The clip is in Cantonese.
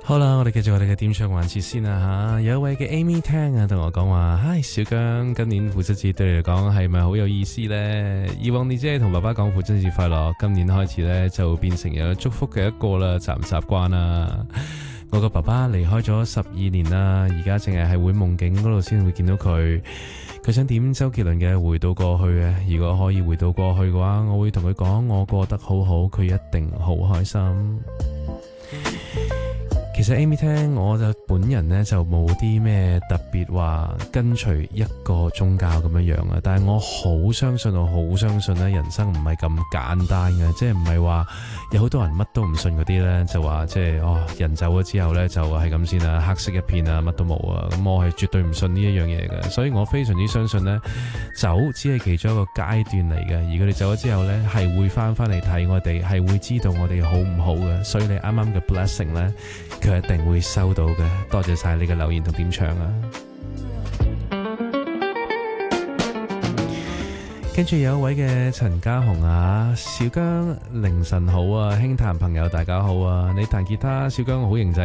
好啦，我哋繼續我哋嘅點唱環節先啦吓。有一位嘅 Amy Tang 啊，同我講話，嗨，小姜，今年父親節對你嚟講係咪好有意思呢？以往你只係同爸爸講父親節快樂，今年開始呢，就變成有祝福嘅一個啦，習唔習慣啊？我個爸爸離開咗12年啦，而家淨係喺會夢境嗰度先會見到佢。佢想點周杰倫嘅回到過去嘅，如果可以回到過去嘅話，我會同佢講我過得好好，佢一定好開心。其實 Amy 聽我就本人呢就冇啲咩特別話跟隨一個宗教咁樣樣啊，但係我好相信呢人生唔係咁簡單嘅，即係唔係話有好多人乜都唔信嗰啲呢，就話即係人走咗之後呢，就係咁先啦，黑色一片啊，乜都冇啊，咁我係絕對唔信呢一樣嘢嘅，所以我非常之相信呢，走只係其中一個階段嚟嘅，而佢哋走咗之後呢，係會翻嚟睇我哋，係會知道我哋好唔好嘅，所以你啱啱嘅 blessing 呢，佢一定會收到嘅，多謝晒你嘅留言同點唱啊！跟住有一位嘅陳家雄啊，小姜凌晨好啊，輕彈朋友大家好啊，你彈吉他，小姜好型仔。